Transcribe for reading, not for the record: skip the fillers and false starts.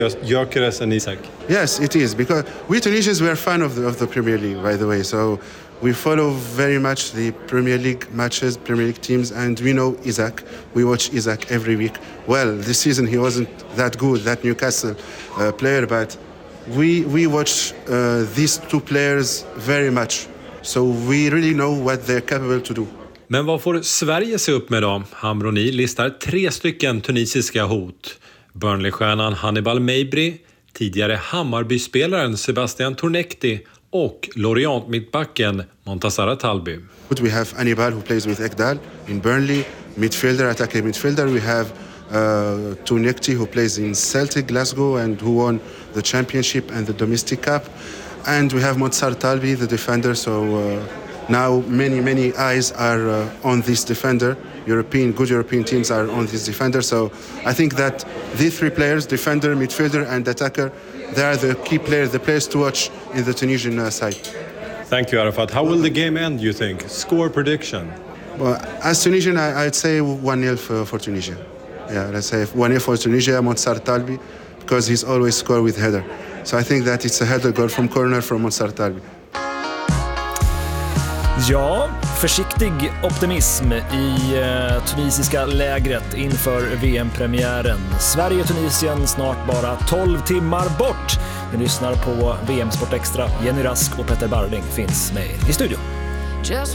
Gyökeres and Isak. Yes, it is, because we Tunisians, we are fan of the Premier League, by the way. So we follow very much the Premier League matches, Premier League teams, and we know Isak. We watch Isak every week. Well, this season he wasn't that good, that Newcastle player, but we watch these two players very much. So we really know what they're capable to do. Men vad får Sverige se upp med då? Hamroni listar 3 stycken tunisiska hot. Burnley-stjärnan Hannibal Mejbri, tidigare Hammarby-spelaren Sebastian Tornekti och Lorient-mittbacken Montassara Talbi. We have Hannibal who plays with Ekdal in Burnley, midfielder, attacking midfielder. We have Tornekti who plays in Celtic Glasgow and who won the championship and the domestic cup. And we have Montassara Talbi, the defender. So now many eyes are on this defender. Good European teams are on this defender. So I think that these 3 players, defender, midfielder and attacker, they are the key players, the players to watch in the Tunisian side. Thank you, Arafat. How will the game end, you think? Score prediction? Well, as Tunisian, I'd say 1-0 for Tunisia. Yeah, let's say 1-0 for Tunisia, Montassara Talbi, because he's always scored with header. So I think that it's a header goal from corner from Montassara Talbi. Ja, försiktig optimism i tunisiska lägret inför VM-premiären. Sverige och Tunisien snart bara 12 timmar bort. Ni lyssnar på VM Sport Extra. Jenny Rask och Petter Barling finns med i studion.